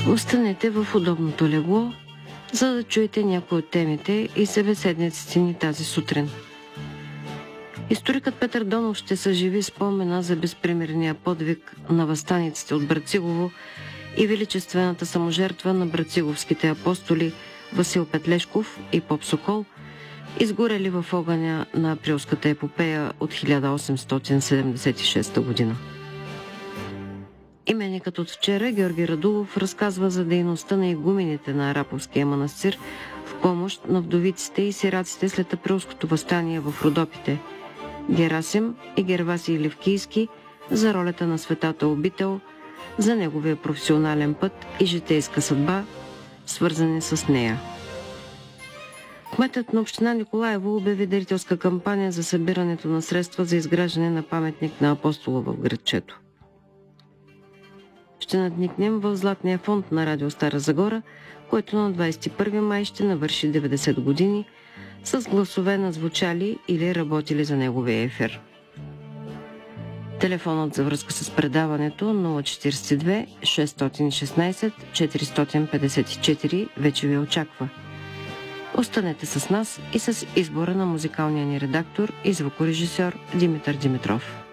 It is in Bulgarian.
Останете в удобното легло, за да чуете някои от темите и събеседниците ни тази сутрин. Историкът Петър Донов ще съживи спомена за безпримерния подвиг на въстаниците от Брацигово и величествената саможертва на брациговските апостоли Васил Петлешков и Поп Сокол, изгорели в огъня на априлската епопея от 1876 година. Именникът от вчера, Георги Радулов, разказва за дейността на игумените на Араповския манастир в помощ на вдовиците и сираците след априлското въстание в Родопите, Герасим и Гервасий Левкийски за ролята на светата обител, за неговия професионален път и житейска съдба, свързани с нея. Кметът на община Николаево обяви дарителска кампания за събирането на средства за изграждане на паметник на апостола в градчето. Ще надникнем в Златния фонд на Радио Стара Загора, който на 21 май ще навърши 90 години, с гласове на звучали или работили за неговия ефир. Телефонът за връзка с предаването 042 616 454 вече ви очаква. Останете с нас и с избора на музикалния ни редактор и звукорежисьор Димитър Димитров.